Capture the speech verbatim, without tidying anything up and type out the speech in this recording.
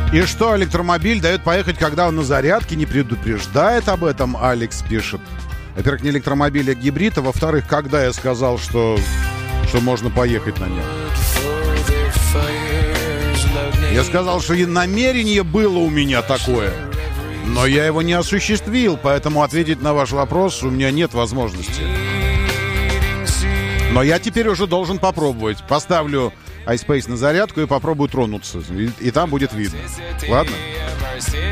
И что, электромобиль дает поехать, когда он на зарядке, не предупреждает об этом, Алекс пишет. Во-первых, не электромобиль, а гибрид, а во-вторых, когда я сказал, что, что можно поехать на нем. Я сказал, что и намерение было у меня такое, но я его не осуществил, поэтому ответить на ваш вопрос у меня нет возможности. Но я теперь уже должен попробовать. Поставлю iSpace на зарядку и попробую тронуться. И, и там будет видно. Ладно?